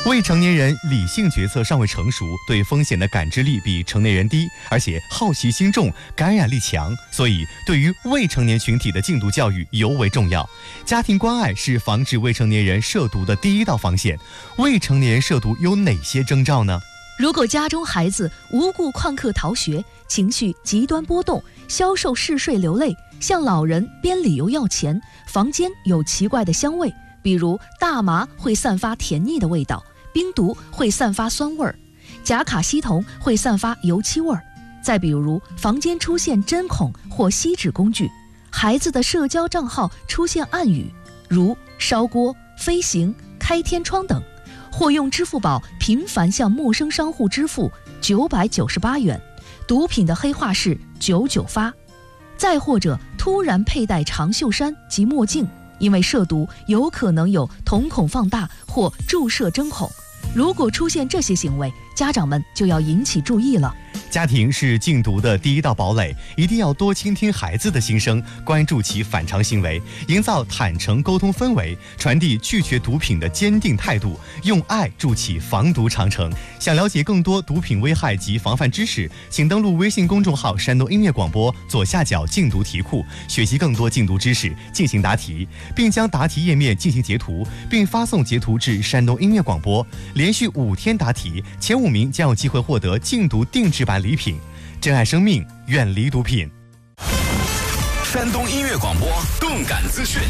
未成年人理性决策尚未成熟，对风险的感知力比成年人低，而且好奇心重，感染力强，所以对于未成年群体的禁毒教育尤为重要。家庭关爱是防止未成年人涉毒的第一道防线。未成年人涉毒有哪些征兆呢？ 如果家中孩子无故旷课逃学，情绪极端波动，消瘦嗜睡流泪，向老人编理由要钱，房间有奇怪的香味，比如大麻会散发甜腻的味道，冰毒会散发酸味儿，甲卡西酮会散发油漆味儿。再比如房间出现针孔或锡纸工具，孩子的社交账号出现暗语，如烧锅、飞行、开天窗等，或用支付宝频繁向陌生商户支付998元，毒品的黑话是99发。再或者突然佩戴长袖衫及墨镜，因为涉毒有可能有瞳孔放大或注射针孔。如果出现这些行为，家长们就要引起注意了。 家庭是禁毒的第一道堡垒，一定要多倾听孩子的心声，关注其反常行为，营造坦诚沟通氛围，传递拒绝毒品的坚定态度，用爱筑起防毒长城。想了解更多毒品危害及防范知识，请登录微信公众号山东音乐广播左下角禁毒题库，学习更多禁毒知识，进行答题，并将答题页面进行截图，并发送截图至山东音乐广播。连续5天答题，前5名将有机会获得禁毒定制版礼品。珍爱生命，远离毒品。 山东音乐广播动感资讯。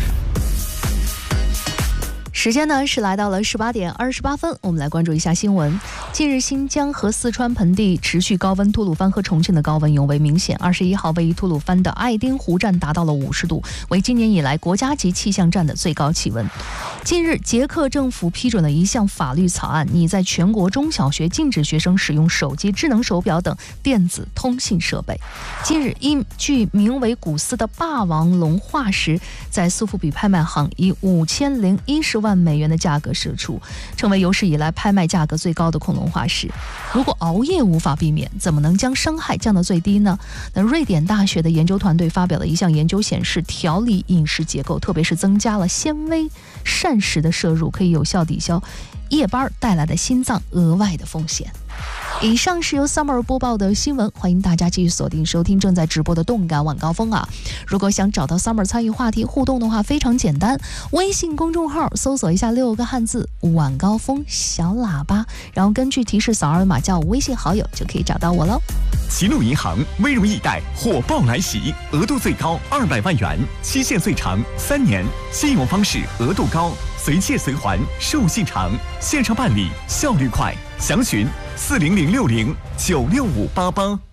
时间呢是来到了18点28分，我们来关注一下新闻。近日，新疆和四川盆地持续高温，吐鲁番和重庆的高温尤为明显。21号，位于吐鲁番的爱丁湖站达到了50度，为今年以来国家级气象站的最高气温。近日，捷克政府批准了一项法律草案，拟在全国中小学禁止学生使用手机、智能手表等电子通信设备。近日，一具名为古斯的霸王龙化石在苏富比拍卖行以5010万美元的价格售出，成为有史以来拍卖价格最高的恐龙化石。如果熬夜无法避免，怎么能将伤害降到最低呢？那瑞典大学的研究团队发表了一项研究，显示调理饮食结构，特别是增加了纤维膳食的摄入，可以有效抵消夜班带来的心脏额外的风险。以上是由 Summer 播报的新闻，欢迎大家继续锁定收听正在直播的动感晚高峰啊！如果想找到 Summer 参与话题互动的话，非常简单，微信公众号搜索一下6个汉字晚高峰小喇叭，然后根据提示扫二维码加我微信好友，就可以找到我喽。 齐鲁银行微融易贷火爆来袭，额度最高200万元，期限最长3年，信用方式额度高，随借随还，授信长，线上办理效率快，详询40060965588。